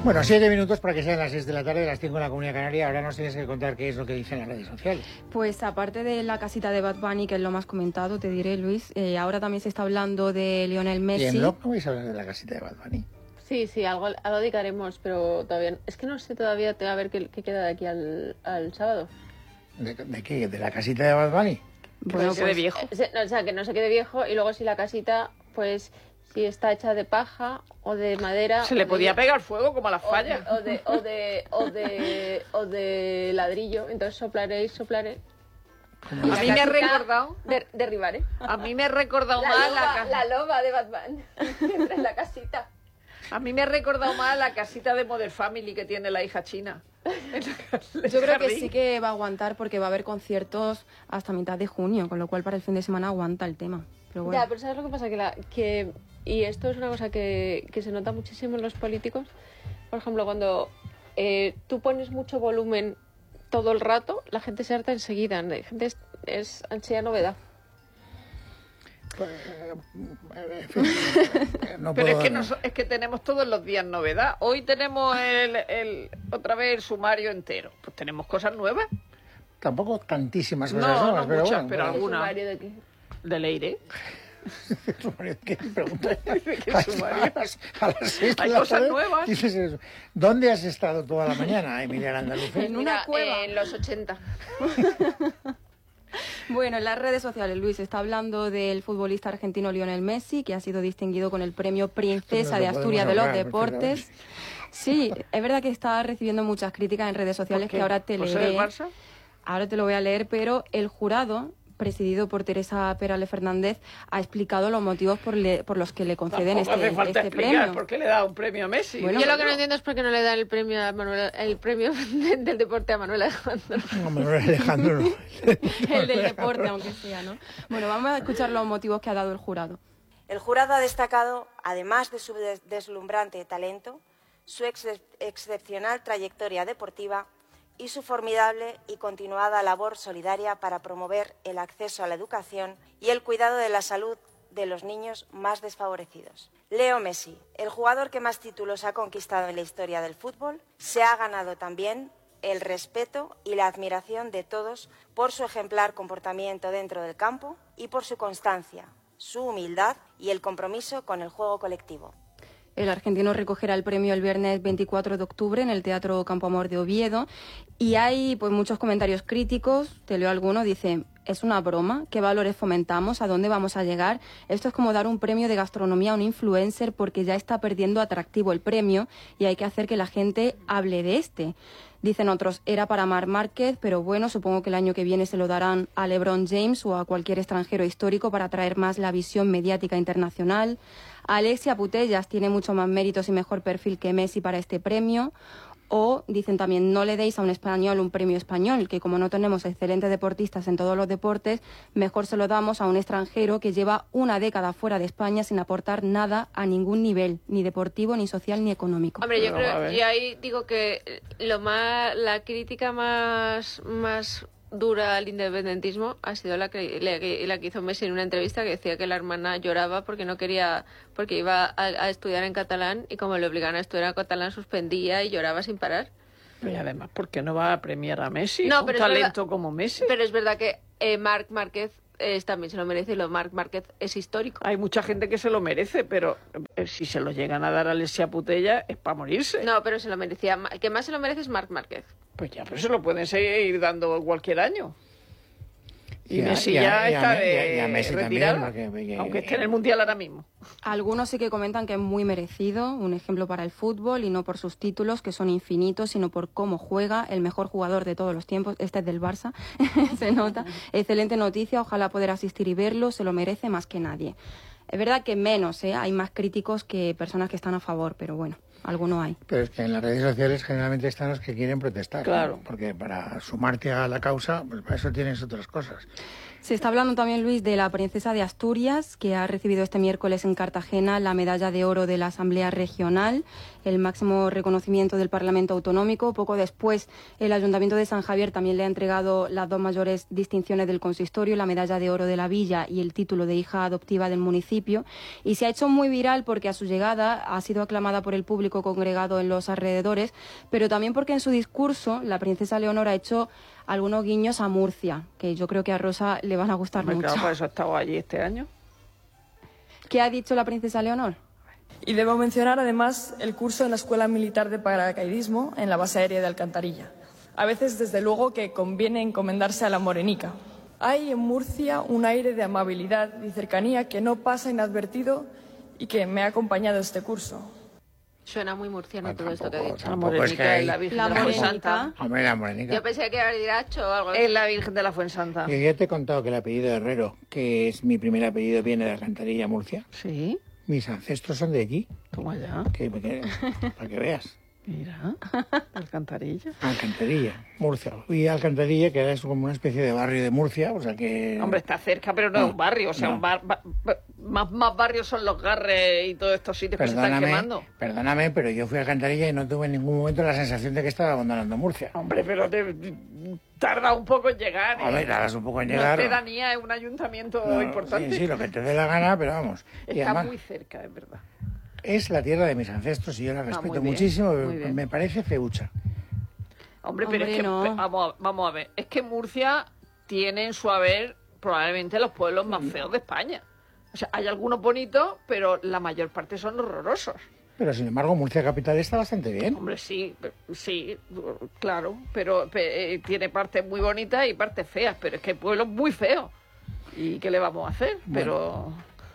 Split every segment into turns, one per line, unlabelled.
Bueno, 7 minutos para que sean las 6 de la tarde, las 5 en la Comunidad Canaria. Ahora nos tienes que contar qué es lo que dicen las redes sociales.
Pues aparte de la casita de Bad Bunny, que es lo más comentado, te diré, Luis, ahora también se está hablando de Lionel Messi.
¿Y en blog no vais a hablar de la casita de Bad Bunny?
Sí, algo dedicaremos, pero todavía... Es que no sé todavía, a ver qué queda de aquí al sábado.
¿De qué? ¿De la casita de Bad Bunny?
Bueno,
que se quede viejo.
O sea, que no se quede viejo, y luego si la casita, pues... si está hecha de paja o de madera...
Se le podía pegar fuego como a las fallas.
O de ladrillo. Entonces soplaré.
A mí me ha recordado...
Derribaré.
A mí me ha recordado más
la loba de Batman. En la casita.
A mí me ha recordado más la casita de Modern Family que tiene la hija china.
Yo creo que sí que va a aguantar porque va a haber conciertos hasta mitad de junio, con lo cual para el fin de semana aguanta el tema. Pero bueno.
Ya, pero ¿sabes lo que pasa? Y esto es una cosa que se nota muchísimo en los políticos. Por ejemplo, cuando tú pones mucho volumen todo el rato, la gente se harta enseguida. La gente es ansia novedad.
No
pero
puedo
es que tenemos todos los días novedad. Hoy tenemos otra vez el sumario entero. Pues tenemos cosas nuevas.
Tampoco tantísimas cosas
No,
nuevas,
no
pero
muchas,
bueno,
pero
bueno.
algunas.
¿Sumario de qué?
De Leire.
¿Qué pregunta?
¿Qué sumario?
A las 6 de
Hay
la
cosas
tarde
nuevas.
dices eso. ¿Dónde has estado toda la mañana, Emilia Andalucía?
En una cueva.
En los 80.
Bueno, en las redes sociales, Luis, está hablando del futbolista argentino Lionel Messi, que ha sido distinguido con el premio Princesa de Asturias de los Deportes. Sí, es verdad que está recibiendo muchas críticas en redes sociales que ahora te
¿Por ser
leeré.
del Barça?
Ahora te lo voy a leer, pero el jurado, presidido por Teresa Perales Fernández, ha explicado los motivos por los que le conceden
Tampoco hace falta
este
explicar
premio.
por qué le da un premio a Messi.
Bueno,
Yo lo que no entiendo es por qué no le dan el premio del deporte a Manuel Alejandro.
No, Manuel Alejandro no.
El del deporte, aunque sea, ¿no? Bueno, vamos a escuchar los motivos que ha dado el jurado.
El jurado ha destacado, además de su deslumbrante talento, su excepcional trayectoria deportiva y su formidable y continuada labor solidaria para promover el acceso a la educación y el cuidado de la salud de los niños más desfavorecidos. Leo Messi, el jugador que más títulos ha conquistado en la historia del fútbol, se ha ganado también el respeto y la admiración de todos por su ejemplar comportamiento dentro del campo y por su constancia, su humildad y el compromiso con el juego colectivo.
El argentino recogerá el premio el viernes 24 de octubre en el Teatro Campo Amor de Oviedo. Y hay pues muchos comentarios críticos, te leo algunos, dice: ¿es una broma? ¿Qué valores fomentamos? ¿A dónde vamos a llegar? Esto es como dar un premio de gastronomía a un influencer porque ya está perdiendo atractivo el premio y hay que hacer que la gente hable de este. Dicen otros, era para Marc Márquez, pero bueno, supongo que el año que viene se lo darán a LeBron James o a cualquier extranjero histórico para traer más la visión mediática internacional. Alexia Putellas tiene mucho más méritos y mejor perfil que Messi para este premio. O dicen también, no le deis a un español un premio español, que como no tenemos excelentes deportistas en todos los deportes, mejor se lo damos a un extranjero que lleva una década fuera de España sin aportar nada a ningún nivel, ni deportivo, ni social, ni económico.
Hombre, yo ahí digo que la crítica más dura al independentismo ha sido la que hizo Messi en una entrevista, que decía que la hermana lloraba porque no quería, porque iba a estudiar en catalán y como le obligaban a estudiar en catalán suspendía y lloraba sin parar.
Pero y además, ¿por qué no va a premiar a Messi?
No,
Un
pero
talento como Messi.
Pero es verdad que Marc Márquez también se lo merece, y Marc Márquez es histórico.
Hay mucha gente que se lo merece, pero si se lo llegan a dar a Alexia Putellas es para morirse.
No, pero se lo merecía. El que más se lo merece es Marc Márquez.
Pues ya, pero se lo pueden seguir dando cualquier año. Y Messi
y
ya está
Messi
retirado,
también,
aunque esté en el Mundial ahora mismo.
Algunos sí que comentan que es muy merecido, un ejemplo para el fútbol, y no por sus títulos, que son infinitos, sino por cómo juega, el mejor jugador de todos los tiempos. Este es del Barça, se nota. Excelente noticia, ojalá poder asistir y verlo, se lo merece más que nadie. Es verdad que menos, hay más críticos que personas que están a favor, pero bueno, alguno hay.
Pero es que en las redes sociales generalmente están los que quieren protestar.
Claro.
¿No? Porque para sumarte a la causa, pues para eso tienes otras cosas.
Se está hablando también, Luis, de la princesa de Asturias, que ha recibido este miércoles en Cartagena la medalla de oro de la Asamblea Regional, el máximo reconocimiento del Parlamento Autonómico. Poco después, el Ayuntamiento de San Javier también le ha entregado las dos mayores distinciones del consistorio, la medalla de oro de la villa y el título de hija adoptiva del municipio. Y se ha hecho muy viral porque a su llegada ha sido aclamada por el público congregado en los alrededores, pero también porque en su discurso la princesa Leonor ha hecho algunos guiños a Murcia, que yo creo que a Rosa le van a gustar mucho.
Claro, por eso he estado allí este año.
¿Qué ha dicho la princesa Leonor?
Y debo mencionar además el curso en la Escuela Militar de Paracaidismo en la base aérea de Alcantarilla. A veces, desde luego, que conviene encomendarse a la morenica. Hay en Murcia un aire de amabilidad y cercanía que no pasa inadvertido y que me ha acompañado este curso.
Suena muy murciano todo esto que he dicho.
La morenica es la Virgen de la Fuensanta.
Hombre, la morenica.
Yo pensé que era Iracho o algo así.
Es la Virgen de la Fuensanta.
Yo ya te he contado que el apellido Herrero, que es mi primer apellido, viene de Alcantarilla, Murcia.
Sí,
Mis ancestros son de allí.
toma ya.
Para que veas.
Mira, Alcantarilla.
Alcantarilla, Murcia. Y Alcantarilla, que es como una especie de barrio de Murcia, o sea que...
Hombre, está cerca, pero no es un barrio. O sea,
no.
Más barrios son los Garres y todos estos sitios que se están quemando.
Perdóname, pero yo fui a Alcantarilla y no tuve en ningún momento la sensación de que estaba abandonando Murcia.
Hombre, pero tarda un poco en llegar.
A ver, tardas un poco en
No
llegar.
es pedanía, es un ayuntamiento importante.
Sí, lo que te dé la gana, pero vamos. Y
Está
además,
muy cerca, es verdad.
es la tierra de mis ancestros y yo la respeto
muy bien,
muchísimo,
muy bien.
me parece feucha.
Hombre, pero es que,
no.
vamos a ver, es que Murcia tiene en su haber probablemente los pueblos más feos de España. O sea, hay algunos bonitos, pero la mayor parte son horrorosos.
Pero sin embargo, Murcia capital está bastante bien.
Hombre, sí, claro, pero tiene partes muy bonitas y partes feas, pero es que hay pueblos muy feos. ¿Y qué le vamos a hacer? Pero...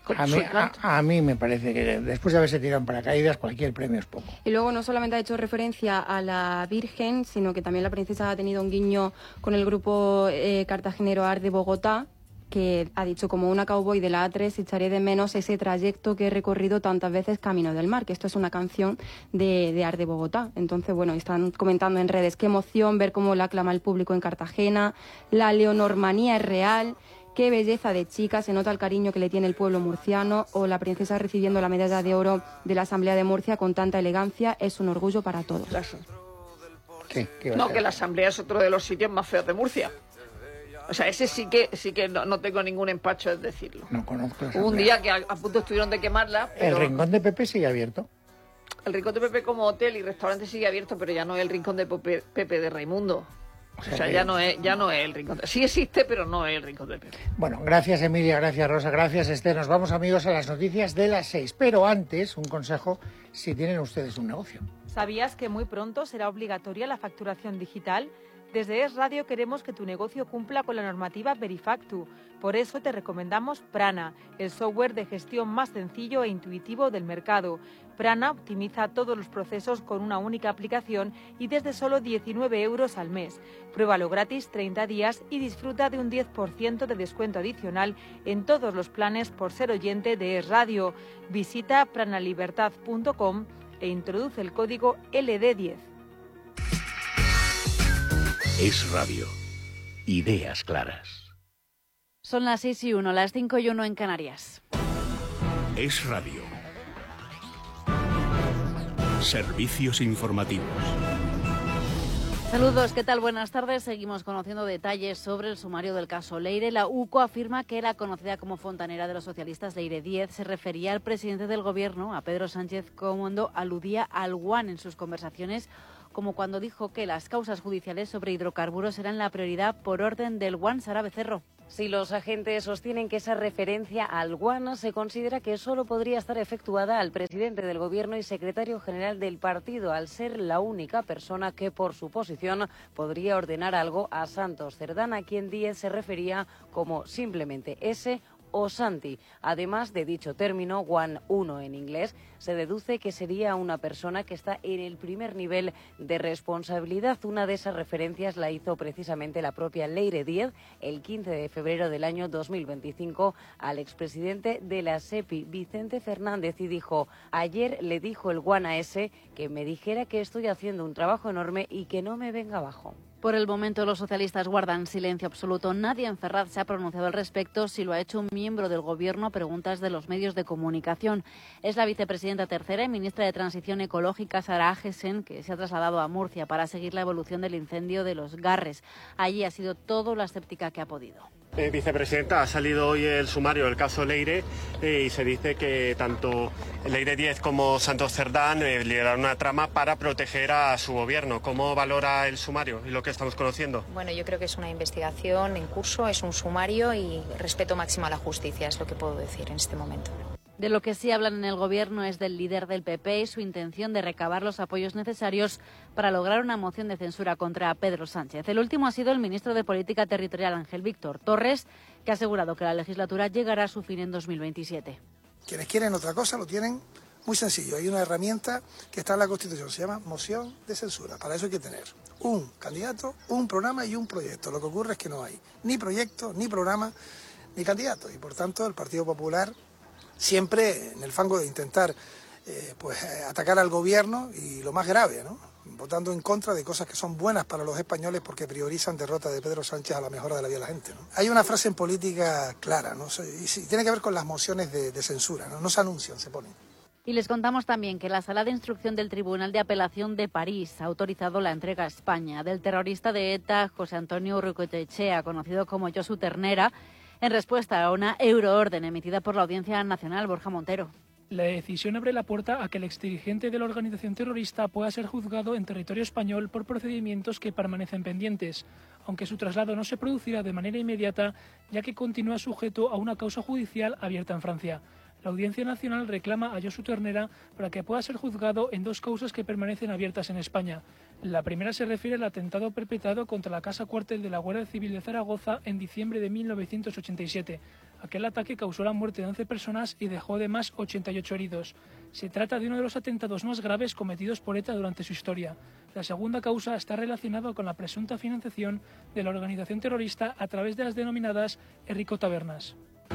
A mí me parece que después de haberse tirado en paracaídas, cualquier premio es poco.
Y luego no solamente ha hecho referencia a la Virgen, sino que también la princesa ha tenido un guiño con el grupo cartagenero Art de Bogotá, que ha dicho: como una cowboy de la A3 echaré de menos ese trayecto que he recorrido tantas veces camino del mar, que esto es una canción de Art de Bogotá. Entonces, bueno, están comentando en redes: qué emoción ver cómo la aclama el público en Cartagena, la leonormanía es real, qué belleza de chica, se nota el cariño que le tiene el pueblo murciano, o la princesa recibiendo la medalla de oro de la Asamblea de Murcia con tanta elegancia, es un orgullo para todos.
¿Qué va a
No,
ser?
que la Asamblea es otro de los sitios más feos de Murcia. O sea, ese sí que no tengo ningún empacho de decirlo.
No conozco la
Hubo un
Asamblea.
día que a punto estuvieron de quemarla,
El
pero
Rincón de Pepe sigue abierto.
el Rincón de Pepe como hotel y restaurante sigue abierto, pero ya no es el Rincón de Pepe de Raimundo. O sea, ya no es el Rincón de... Sí existe, pero no es el Rincón de Pepe.
Bueno, gracias Emilia, gracias Rosa, gracias Esther. Nos vamos, amigos, a las noticias de las 6. Pero antes, un consejo si tienen ustedes un negocio.
¿Sabías que muy pronto será obligatoria la facturación digital? Desde Es Radio queremos que tu negocio cumpla con la normativa Verifactu. Por eso te recomendamos Prana, el software de gestión más sencillo e intuitivo del mercado. Prana optimiza todos los procesos con una única aplicación y desde solo 19 euros al mes. Pruébalo gratis 30 días y disfruta de un 10% de descuento adicional en todos los planes por ser oyente de Es Radio. Visita pranalibertad.com e introduce el código LD10.
Es Radio. Ideas claras.
Son las 6:01, las 5:01 en Canarias.
Es Radio. Servicios informativos.
Saludos, ¿qué tal? Buenas tardes. Seguimos conociendo detalles sobre el sumario del caso Leire. La UCO afirma que la conocida como fontanera de los socialistas Leire Díez se refería al presidente del gobierno, a Pedro Sánchez, cuando aludía al guan en sus conversaciones, como cuando dijo que las causas judiciales sobre hidrocarburos eran la prioridad por orden del guan Sara Becerro.
Si los agentes sostienen que esa referencia al guano se considera que solo podría estar efectuada al presidente del Gobierno y secretario general del partido, al ser la única persona que por su posición podría ordenar algo a Santos Cerdán, a quien Díez se refería como simplemente ese o Santi. Además de dicho término, One 1 en inglés, se deduce que sería una persona que está en el primer nivel de responsabilidad. Una de esas referencias la hizo precisamente la propia Leire Díez el 15 de febrero del año 2025 al expresidente de la SEPI, Vicente Fernández, y dijo: ayer le dijo el One a ese que me dijera que estoy haciendo un trabajo enorme y que no me venga abajo.
Por el momento los socialistas guardan silencio absoluto. Nadie en Ferraz se ha pronunciado al respecto. Si lo ha hecho un miembro del Gobierno, preguntas de los medios de comunicación. Es la vicepresidenta tercera y ministra de Transición Ecológica, Sara Agesen, que se ha trasladado a Murcia para seguir la evolución del incendio de Los Garres. Allí ha sido todo lo escéptica que ha podido.
Vicepresidenta, ha salido hoy el sumario del caso Leire y se dice que tanto Leire 10 como Santos Cerdán lideraron una trama para proteger a su gobierno. ¿Cómo valora el sumario y lo que estamos conociendo?
Bueno, yo creo que es una investigación en curso, es un sumario y respeto máximo a la justicia, es lo que puedo decir en este momento.
De lo que sí hablan en el Gobierno es del líder del PP y su intención de recabar los apoyos necesarios para lograr una moción de censura contra Pedro Sánchez. El último ha sido el ministro de Política Territorial, Ángel Víctor Torres, que ha asegurado que la legislatura llegará a su fin en 2027.
Quienes quieren otra cosa lo tienen muy sencillo. Hay una herramienta que está en la Constitución, se llama moción de censura. Para eso hay que tener un candidato, un programa y un proyecto. Lo que ocurre es que no hay ni proyecto, ni programa, ni candidato. Y por tanto el Partido Popular siempre en el fango de intentar atacar al gobierno y lo más grave, ¿no? Votando en contra de cosas que son buenas para los españoles porque priorizan derrota de Pedro Sánchez a la mejora de la vida de la gente, ¿no? Hay una frase en política clara, ¿no? Y tiene que ver con las mociones de censura, ¿no? No se anuncian, se ponen.
Y les contamos también que la Sala de Instrucción del Tribunal de Apelación de París ha autorizado la entrega a España del terrorista de ETA, José Antonio Urrucoetxea, conocido como Josu Ternera, en respuesta a una euroorden emitida por la Audiencia Nacional. Borja Montero.
La decisión abre la puerta a que el exdirigente de la organización terrorista pueda ser juzgado en territorio español por procedimientos que permanecen pendientes, aunque su traslado no se producirá de manera inmediata, ya que continúa sujeto a una causa judicial abierta en Francia. La Audiencia Nacional reclama a Josu Ternera para que pueda ser juzgado en dos causas que permanecen abiertas en España. La primera se refiere al atentado perpetrado contra la Casa Cuartel de la Guardia Civil de Zaragoza en diciembre de 1987. Aquel ataque causó la muerte de 11 personas y dejó además 88 heridos. Se trata de uno de los atentados más graves cometidos por ETA durante su historia. La segunda causa está relacionada con la presunta financiación de la organización terrorista a través de las denominadas Herrico Tabernas.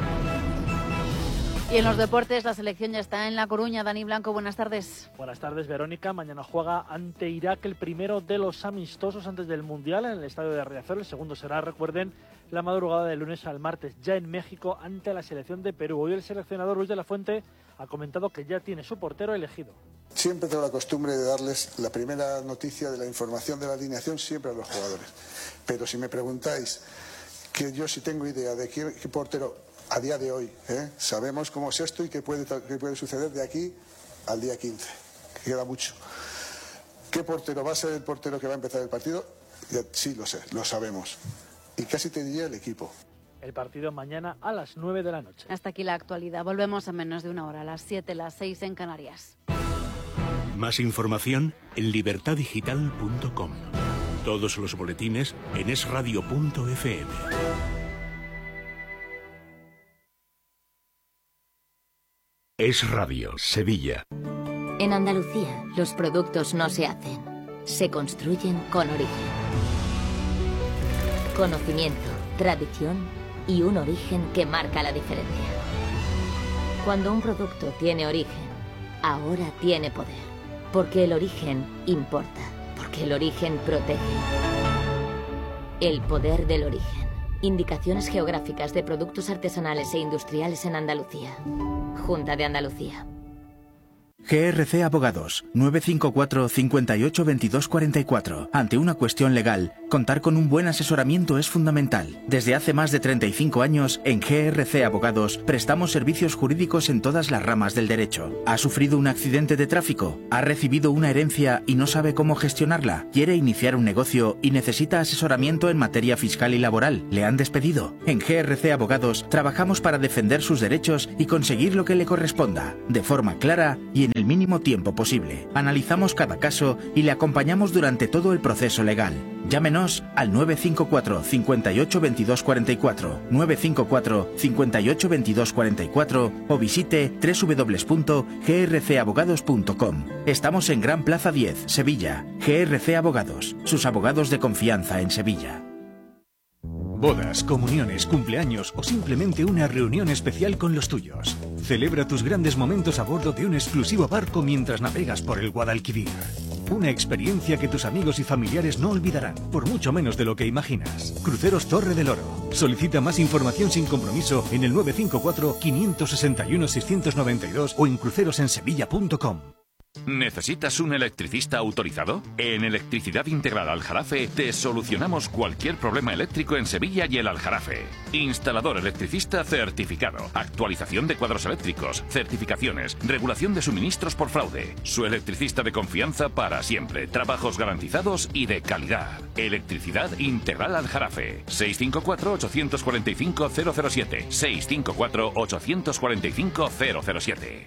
Y en los deportes, la selección ya está en La Coruña. Dani Blanco, buenas tardes.
Buenas tardes, Verónica. Mañana juega ante Irak el primero de los amistosos antes del Mundial en el estadio de Riazor. El segundo será, recuerden, la madrugada del lunes al martes, ya en México, ante la selección de Perú. Hoy el seleccionador Luis de la Fuente ha comentado que ya tiene su portero elegido.
Siempre tengo la costumbre de darles la primera noticia de la información de la alineación siempre a los jugadores. Pero si me preguntáis, que yo sí tengo idea de qué portero a día de hoy, sabemos cómo es esto y qué puede suceder de aquí al día 15, que queda mucho. ¿Qué portero va a ser el portero que va a empezar el partido? Sí, lo sé, lo sabemos. Y casi te diría el equipo.
El partido mañana a las 9 de la noche.
Hasta aquí la actualidad. Volvemos en menos de una hora, a las 7, las 6 en Canarias.
Más información en libertadigital.com. Todos los boletines en esradio.fm. Es Radio, Sevilla.
En Andalucía, los productos no se hacen, se construyen con origen. Conocimiento, tradición y un origen que marca la diferencia. Cuando un producto tiene origen, ahora tiene poder. Porque el origen importa, porque el origen protege. El poder del origen. Indicaciones geográficas de productos artesanales e industriales en Andalucía. Junta de Andalucía.
GRC Abogados, 954 58 22 44. Ante una cuestión legal, contar con un buen asesoramiento es fundamental. Desde hace más de 35 años, en GRC Abogados, prestamos servicios jurídicos en todas las ramas del derecho. ¿Ha sufrido un accidente de tráfico? ¿Ha recibido una herencia y no sabe cómo gestionarla? ¿Quiere iniciar un negocio y necesita asesoramiento en materia fiscal y laboral? ¿Le han despedido? En GRC Abogados, trabajamos para defender sus derechos y conseguir lo que le corresponda, de forma clara y en el mínimo tiempo posible. Analizamos cada caso y le acompañamos durante todo el proceso legal. Llámenos al 954 58 22 44, 954 58 22 44 o visite www.grcabogados.com. Estamos en Gran Plaza 10, Sevilla. GRC Abogados, sus abogados de confianza en Sevilla.
Bodas, comuniones, cumpleaños o simplemente una reunión especial con los tuyos. Celebra tus grandes momentos a bordo de un exclusivo barco mientras navegas por el Guadalquivir. Una experiencia que tus amigos y familiares no olvidarán, por mucho menos de lo que imaginas. Cruceros Torre del Oro. Solicita más información sin compromiso en el 954-561-692 o en crucerosensevilla.com.
¿Necesitas un electricista autorizado? En Electricidad Integral Aljarafe te solucionamos cualquier problema eléctrico en Sevilla y el Aljarafe. Instalador electricista certificado, actualización de cuadros eléctricos, certificaciones, regulación de suministros por fraude. Su electricista de confianza para siempre, trabajos garantizados y de calidad. Electricidad Integral Aljarafe. 654-845-007. 654-845-007.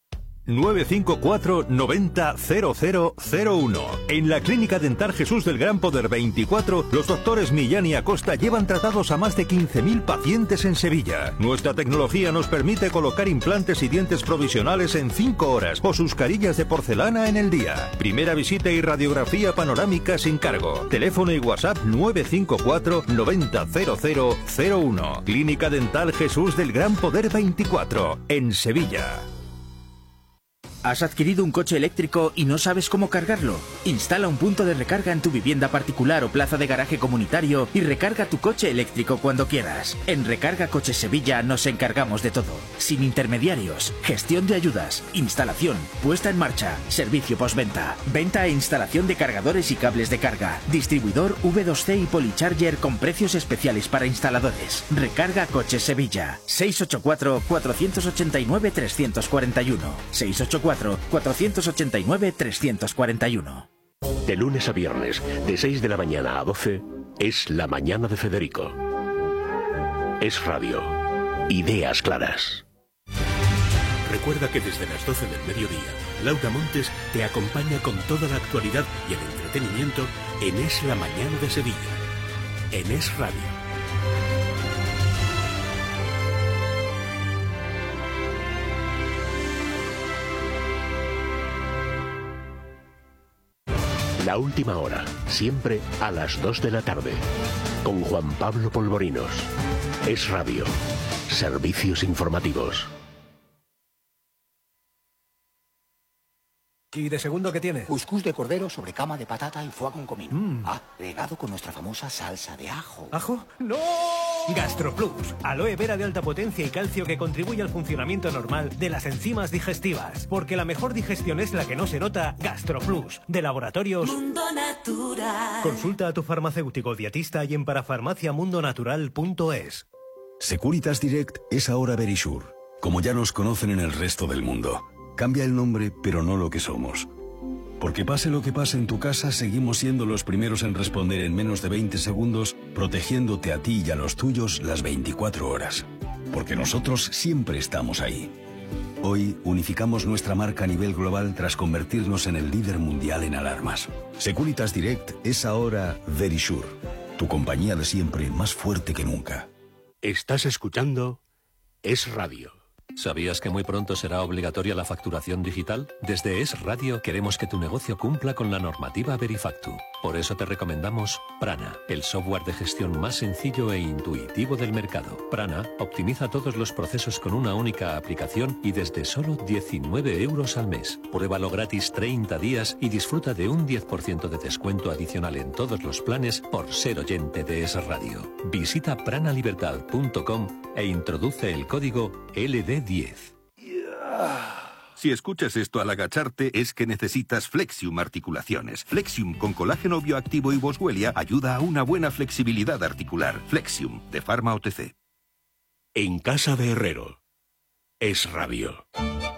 954 90 0001. En la Clínica Dental Jesús del Gran Poder 24, los doctores Millán y Acosta llevan tratados a más de 15.000 pacientes en Sevilla. Nuestra tecnología nos permite colocar implantes y dientes provisionales en 5 horas o sus carillas de porcelana en el día. Primera visita y radiografía panorámica sin cargo. Teléfono y WhatsApp 954 90 0001. Clínica Dental Jesús del Gran Poder 24, en Sevilla.
¿Has adquirido un coche eléctrico y no sabes cómo cargarlo? Instala un punto de recarga en tu vivienda particular o plaza de garaje comunitario y recarga tu coche eléctrico cuando quieras. En Recarga Coches Sevilla nos encargamos de todo. Sin intermediarios, gestión de ayudas, instalación, puesta en marcha, servicio postventa, venta e instalación de cargadores y cables de carga, distribuidor V2C y Policharger con precios especiales para instaladores. Recarga Coches Sevilla. 684-489-341. 684-489-341.
De lunes a viernes, de 6 de la mañana a 12, es La Mañana de Federico. Es radio. Ideas claras. Recuerda que desde las 12 del mediodía, Laura Montes te acompaña con toda la actualidad y el entretenimiento en Es la Mañana de Sevilla. En Es Radio. La última hora, siempre a las 2 de la tarde, con Juan Pablo Polvorinos. Es Radio. Servicios informativos.
¿Y de segundo qué tiene? Cuscús de cordero sobre cama de patata y foie con comino. Regado con nuestra famosa salsa de ajo.
¿Ajo? ¡No! GastroPlus, aloe vera de alta potencia y calcio que contribuye al funcionamiento normal de las enzimas digestivas. Porque la mejor digestión es la que no se nota. GastroPlus, de Laboratorios Mundo Natural. Consulta a tu farmacéutico dietista y en parafarmaciamundonatural.es.
Securitas Direct es ahora Verisure, como ya nos conocen en el resto del mundo. Cambia el nombre, pero no lo que somos. Porque pase lo que pase en tu casa, seguimos siendo los primeros en responder en menos de 20 segundos, protegiéndote a ti y a los tuyos las 24 horas. Porque nosotros siempre estamos ahí. Hoy unificamos nuestra marca a nivel global tras convertirnos en el líder mundial en alarmas. Securitas Direct es ahora Verisure, tu compañía de siempre más fuerte que nunca.
Estás escuchando Es Radio.
¿Sabías que muy pronto será obligatoria la facturación digital? Desde Es Radio queremos que tu negocio cumpla con la normativa Verifactu. Por eso te recomendamos Prana, el software de gestión más sencillo e intuitivo del mercado. Prana optimiza todos los procesos con una única aplicación y desde solo 19 euros al mes. Pruébalo gratis 30 días y disfruta de un 10% de descuento adicional en todos los planes por ser oyente de Es Radio. Visita pranalibertad.com e introduce el código LD10.
Si escuchas esto al agacharte es que necesitas Flexium Articulaciones. Flexium con colágeno bioactivo y boswellia ayuda a una buena flexibilidad articular. Flexium, de Pharma OTC.
En casa de Herrero. Es Radio.